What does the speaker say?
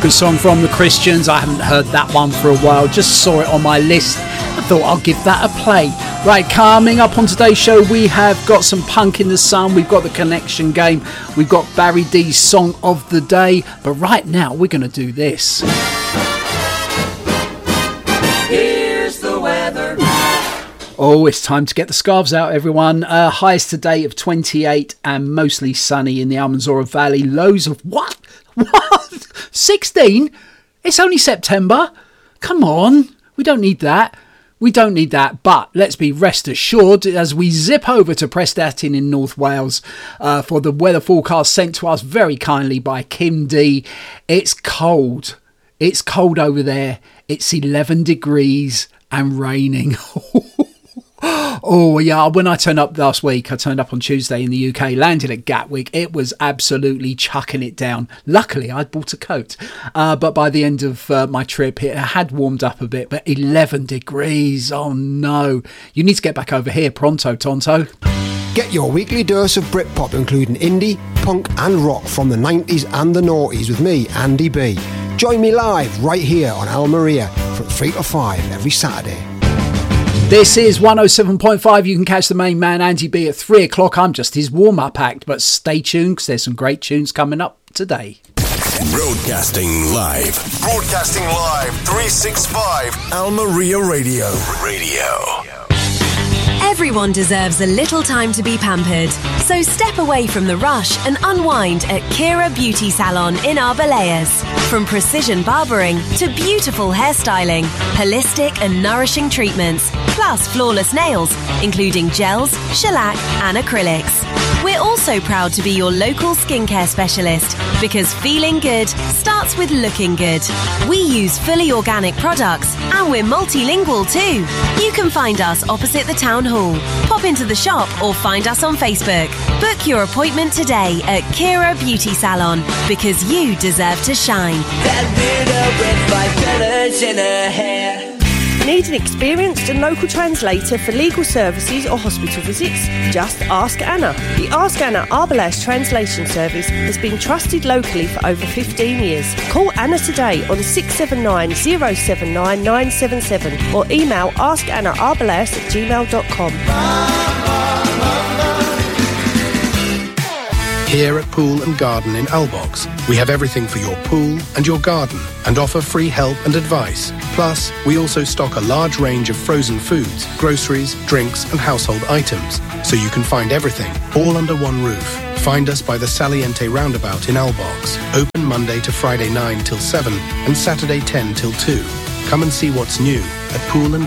Good song from the Christians. I haven't heard that one for a while. Just saw it on my list. I thought I'll give that a play. Right, coming up on today's show, we have got some Punk in the Sun. We've got the Connection Game. We've got Barry D's Song of the Day. But right now, we're going to do this. Here's the weather. Oh, it's time to get the scarves out, everyone. Highs today of 28 and mostly sunny in the Almanzora Valley. Lows of what? 16? It's only September. Come on. We don't need that. But let's be rest assured as we zip over to Prestatyn in North Wales for the weather forecast sent to us very kindly by Kim D. It's cold. It's cold over there. It's 11 degrees and raining. Oh, yeah, when I turned up last week, I turned up on Tuesday in the UK, landed at Gatwick. It was absolutely chucking it down. Luckily, I'd bought a coat. But by the end of my trip, it had warmed up a bit, but 11 degrees. Oh, no. You need to get back over here pronto, Tonto. Get your weekly dose of Britpop, including indie, punk and rock from the 90s and the noughties with me, Andy B. Join me live right here on Al Maria from 3 to 5 every Saturday. This is 107.5. You can catch the main man, Andy B, at 3 o'clock. I'm just his warm-up act, but stay tuned because there's some great tunes coming up today. Broadcasting live. 365 Al Maria Radio. Everyone deserves a little time to be pampered. So step away from the rush and unwind at Kira Beauty Salon in Arbelayers. From precision barbering to beautiful hairstyling, holistic and nourishing treatments, plus flawless nails, including gels, shellac and acrylics. We're also proud to be your local skincare specialist because feeling good starts with looking good. We use fully organic products and we're multilingual too. You can find us opposite the town hall. Pop into the shop or find us on Facebook. Book your appointment today at Kira Beauty Salon because you deserve to shine. That widow with 5 colors in her hair. Need an experienced and local translator for legal services or hospital visits? Just ask Anna. The Ask Anna Arbelayers translation service has been trusted locally for over 15 years. Call Anna today on 679 079 977 or email askannaarbelayers@gmail.com. Here at Pool and Garden in Albox, we have everything for your pool and your garden and offer free help and advice. Plus, we also stock a large range of frozen foods, groceries, drinks and household items, so you can find everything all under one roof. Find us by the Saliente roundabout in Albox, open Monday to Friday 9 till 7 and Saturday 10 till 2. Come and see what's new at Pool and